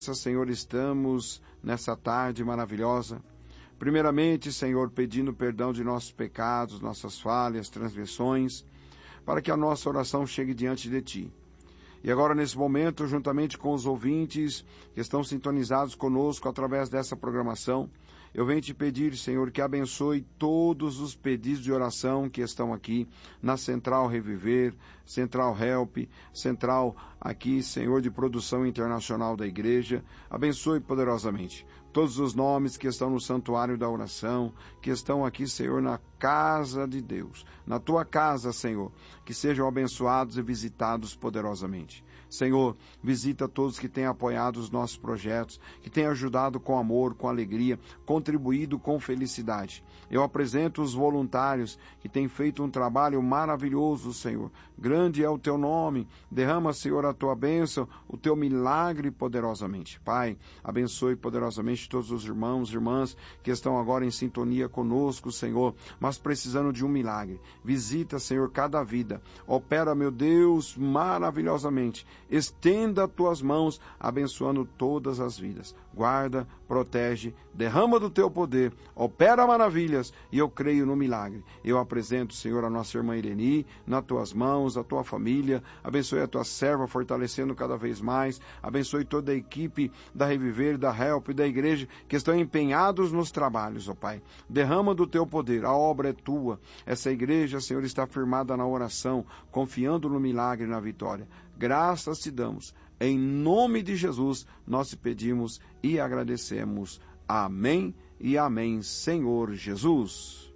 Senhor, estamos nessa tarde maravilhosa. Primeiramente, Senhor, pedindo perdão de nossos pecados, nossas falhas, transgressões, para que a nossa oração chegue diante de Ti. E agora, nesse momento, juntamente com os ouvintes que estão sintonizados conosco através dessa programação, eu venho te pedir, Senhor, que abençoe todos os pedidos de oração que estão aqui na Central Reviver, Central Help, Central aqui, Senhor, de produção internacional da igreja. Abençoe poderosamente todos os nomes que estão no santuário da oração, que estão aqui, Senhor, na casa de Deus, na Tua casa, Senhor, que sejam abençoados e visitados poderosamente. Senhor, visita todos que têm apoiado os nossos projetos, que têm ajudado com amor, com alegria, contribuído com felicidade. Eu apresento os voluntários que têm feito um trabalho maravilhoso, Senhor. Grande é o Teu nome. Derrama, Senhor, a Tua bênção, o Teu milagre poderosamente. Pai, abençoe poderosamente todos os irmãos e irmãs que estão agora em sintonia conosco, Senhor, mas precisando de um milagre. Visita, Senhor, cada vida. Opera, meu Deus, maravilhosamente. Estenda as Tuas mãos, abençoando todas as vidas. Guarda, protege, derrama do Teu poder, opera maravilhas, e eu creio no milagre. Eu apresento, Senhor, a nossa irmã Ireni, nas Tuas mãos, a Tua família. Abençoe a Tua serva, fortalecendo cada vez mais. Abençoe toda a equipe da Reviver, da Help e da igreja que estão empenhados nos trabalhos, ó Pai. Derrama do Teu poder, a obra é Tua. Essa igreja, Senhor, está firmada na oração, confiando no milagre e na vitória. Graças te damos. Em nome de Jesus, nós te pedimos e agradecemos. Amém e amém, Senhor Jesus.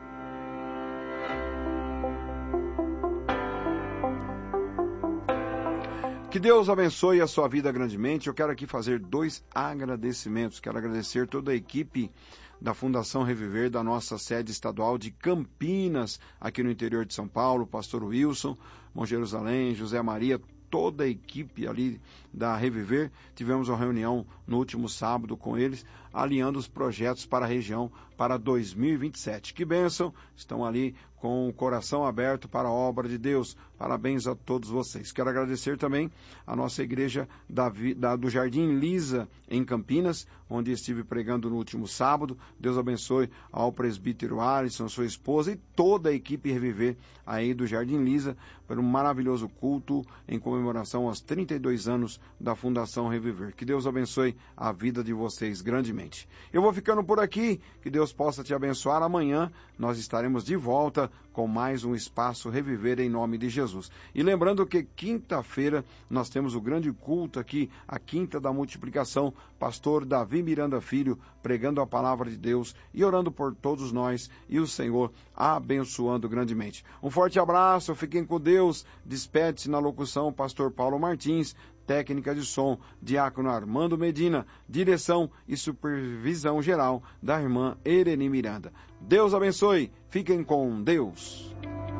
Que Deus abençoe a sua vida grandemente. Eu quero aqui fazer 2 agradecimentos. Quero agradecer toda a equipe da Fundação Reviver, da nossa sede estadual de Campinas, aqui no interior de São Paulo, pastor Wilson, Irmão Jerusalém, José Maria, toda a equipe ali da Reviver. Tivemos uma reunião no último sábado com eles, alinhando os projetos para a região para 2027. Que bênção! Estão ali com o coração aberto para a obra de Deus. Parabéns a todos vocês. Quero agradecer também a nossa igreja do Jardim Lisa, em Campinas, onde estive pregando no último sábado. Deus abençoe ao presbítero Alisson, sua esposa e toda a equipe Reviver aí do Jardim Lisa, por um maravilhoso culto em comemoração aos 32 anos da Fundação Reviver. Que Deus abençoe a vida de vocês grandemente. Eu vou ficando por aqui. Que Deus possa te abençoar. Amanhã nós estaremos de volta com mais um Espaço Reviver em nome de Jesus. E lembrando que quinta-feira nós temos o grande culto aqui, a Quinta da Multiplicação, pastor Davi Miranda Filho, pregando a palavra de Deus e orando por todos nós e o Senhor abençoando grandemente. Um forte abraço, fiquem com Deus. Despede-se na locução o pastor Paulo Martins, técnica de som, diácono Armando Medina, direção e supervisão geral da irmã Ireni Miranda. Deus abençoe, fiquem com Deus.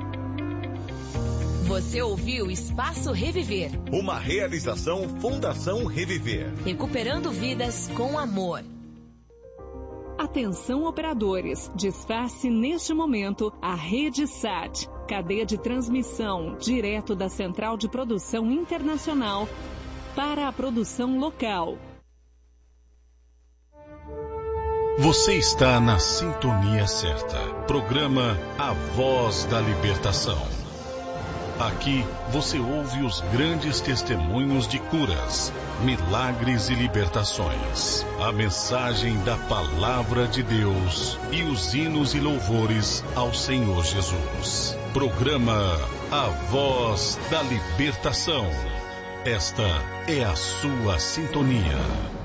Você ouviu Espaço Reviver. Uma realização Fundação Reviver. Recuperando vidas com amor. Atenção operadores, desface neste momento a Rede SAT, cadeia de transmissão direto da Central de Produção Internacional para a produção local. Você está na sintonia certa. Programa A Voz da Libertação. Aqui você ouve os grandes testemunhos de curas, milagres e libertações. A mensagem da Palavra de Deus e os hinos e louvores ao Senhor Jesus. Programa A Voz da Libertação. Esta é a sua sintonia.